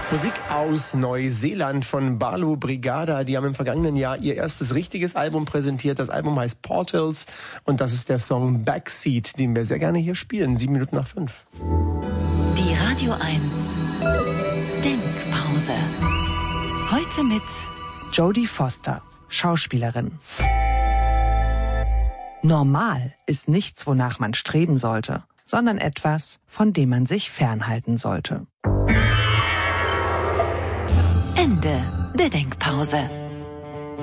Musik aus Neuseeland von Balu Brigada. Die haben im vergangenen Jahr ihr erstes richtiges Album präsentiert. Das Album heißt Portals und das ist der Song Backseat, den wir sehr gerne hier spielen. 5:07. Die Radio 1 Denkpause. Heute mit Jodie Foster, Schauspielerin. Normal ist nichts, wonach man streben sollte, sondern etwas, von dem man sich fernhalten sollte. Ende der Denkpause.